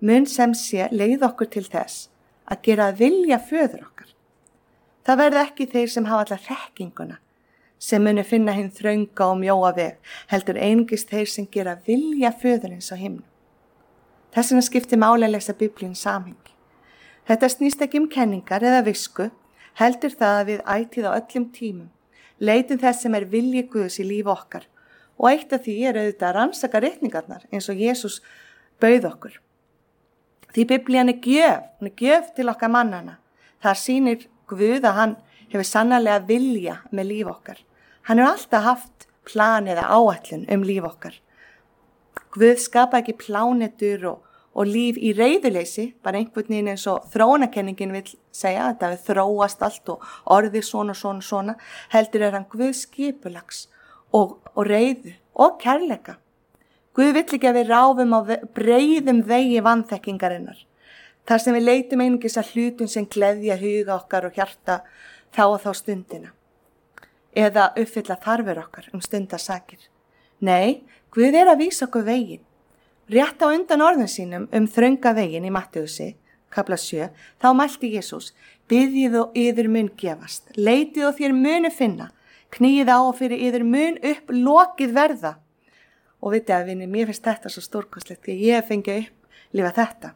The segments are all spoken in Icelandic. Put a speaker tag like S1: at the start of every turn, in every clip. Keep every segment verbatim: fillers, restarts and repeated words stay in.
S1: mun sem sé leið okkur til þess að gera að vilja föður okkar. Það verða ekki þeir sem hafa allar þekkinguna, sem muni finna hinn þrönga og mjóa veg, heldur einungis þeir sem gera vilja föðurins á himnum. Þess vegna skiptir máli að lesa Biblíun samhengi. Þetta snýst ekki um kenningar eða visku, heldur það að við ætíð á öllum tímum, leitum þess sem er vilji Guðs í lífi okkar, og eitt af því er auðvitað að rannsaka ritningarnar eins og Jesús bauð okkur. Því Biblían er gjöf, hún er gjöf til okkar mannana. Það sýnir Guð að hann hefur sannarlega vilja með líf okkar. Hann hefur alltaf haft plan eða áætlun um líf okkar. Guð skapa ekki plánetur og, og líf í reiðuleysi, bara einhvern veginn eins og þróunarkenningin vil segja, þetta við þróast allt og orðið svona, svona, svona, heldur er hann Guð skipulags og, og reiðu og kærleika. Guð vill ekki að við ráfum á breiðum vegi vanþekkingarinnar, þar sem við leitum einungis að hlutum sem gleðja huga okkar og hjarta þá og þá stundina, eða uppfylla þarfir okkar um stundasakir. Nei, Guð er að vísa okkur veginn. Rétt á undan orðum sínum um þrönga veginn í Mattheusi, kapla sjö, þá mælti Jesús: biðjið og yður mun gefast, leitið og þér munu finna, kníið á og fyrir yður mun upp lokið verða. Og vitið að vinni, mér finnst þetta svo stórkostlegt, því ég hef fengið upplifa þetta.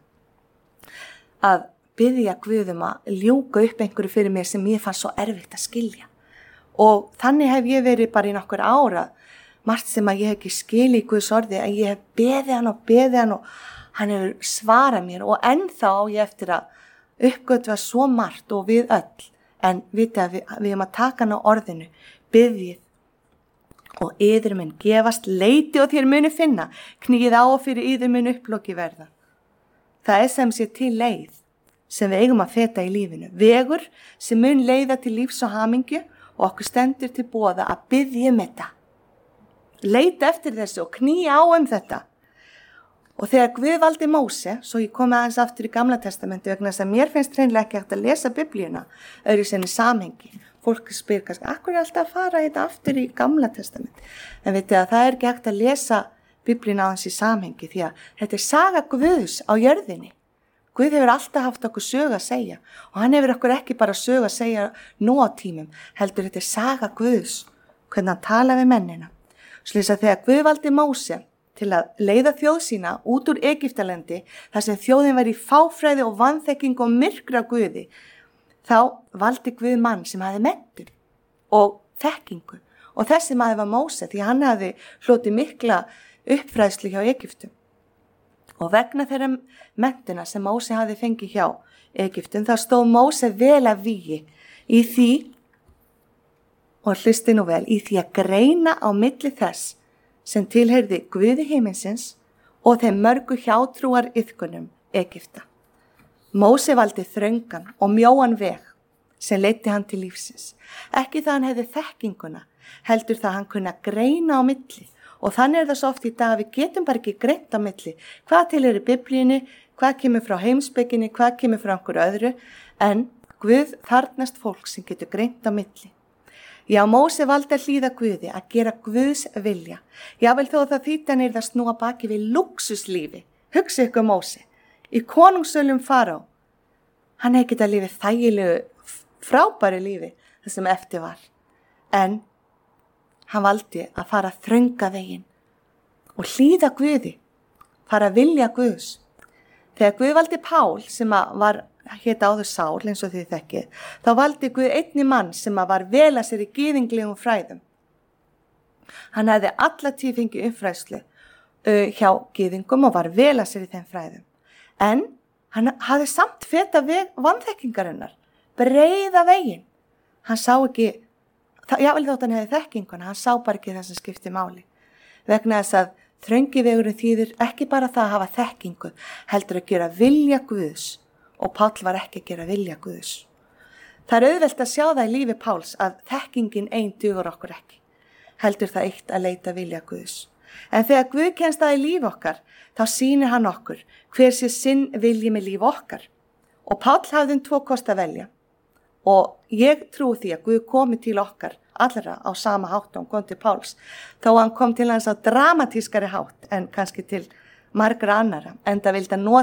S1: Að biðja Guð um að ljúka upp einhverju fyrir mér sem ég fann svo erfitt að skilja. Og þannig hef ég verið bara í nokkur ára, margt sem að ég hef ekki skilið í Guðs orði, að ég hef beðið hann og beðið hann og hann hefur svarað mér, og ennþá á ég eftir að uppgötva svo margt og við öll, en vitið að við, við erum að taka hann á orðinu, biðjið og yður mun gefast, leiti og þér muni finna, kníið á og fyrir yður mun upploki verða. Það er sem sé til leið sem við eigum að feta í lífinu, vegur sem mun leiða til lífs og hamingju, og okkur stendur til boða að biðja um þetta. Leita eftir þessu og knýja á um þetta. Og þegar Guð valdi Móse, svo ég komi aðeins aftur í Gamla testamenti vegna þess að mér finnst hreinlega ekki hægt að lesa Biblíuna öðru sinni samhengi. Fólk spyr kannski, akkur er alltaf að fara þetta aftur í Gamla testamenti? En veitir að það er ekki hægt að lesa Biblíuna aðeins í samhengi, því að þetta er saga Guðs á jörðinni. Guð hefur alltaf haft okkur sögu að segja, og hann hefur okkur ekki bara sögu að segja nú á tímum, heldur þetta er saga Guðs, hvernig hann tala við mennina. Slýs að þegar Guð valdi Móse til að leiða þjóð sína út úr Egyptalendi, þar sem þjóðin var í fáfræði og vanþekkingu og myrkra Guði, þá valdi Guð mann sem hafði menntun og þekkingu, og þessi maður var Móse, því hann hafði hlotið mikla uppfræðslu hjá Egyptum. Og vegna þeirra menntuna sem Móse hafði fengið hjá Egyptum, þá stóð Móse vel að vígi í því, og hlusti nú vel, í því að greina á milli þess sem tilheyrði Guði himinsins og þeim mörgu hjátrúar iðkunum Egypta. Móse valdi þröngan og mjóan veg sem leiddi hann til lífsins. Ekki það hann hefði þekkinguna, heldur það hann kunna greina á milli, og þannig er það svo oft í dag að við getum bara ekki greint á milli hvað tilheyrir Biblíunni, hvað kemur frá heimspekinni, hvað kemur frá einhverju öðru, en Guð þarfnast fólk sem getur greint á milli. Já, Móse valdi að hlýða Guði, að gera Guðs vilja. Jável þó það þýddi hann yrði að snúa baki við lúxuslífi. Hugsa ykkur Móse, í konungsölum Faró. Hann hefði getað lífið þægilegu, frábæru lífi, það sem eftir var. En hann valdi að fara þrönga veginn og hlýða Guði, fara að vilja Guðs. Þegar Guð valdi Pál, sem var hét áður Sál, eins og þið þekkið, þá valdi Guð einni mann sem var vel að sér í gyðinglegum fræðum. Hann hefði alla tíð fengið uppfræðslu uh, hjá gyðingum og var vel að sér í þeim fræðum. En hann hafði samt feta veg vanþekkingarinnar, breiða veginn. Hann sá ekki, jável þótt hann hefði þekkinguna, hann sá bara ekki það sem skipti máli. Vegna þess að þröngi vegurinn þýðir ekki bara það að hafa þekkingu, heldur að gera vilja Guðs. Og Páll var ekki að gera vilja Guðs. Það er auðvelt að sjá það í lífi Páls að þekkingin ein dugur okkur ekki. Heldur það eitt að leita vilja Guðs. En þegar Guð kemst það í lífi okkar, þá sýnir hann okkur hver sé sinn vilji með lífi okkar. Og Páll hafði um tvo kost að velja. Og ég trú því að Guð komi til okkar allra á sama hátt og hann kom til Páls. Þó hann kom til hans á dramatískari hátt en kannski til margra annara, en það vildi að nota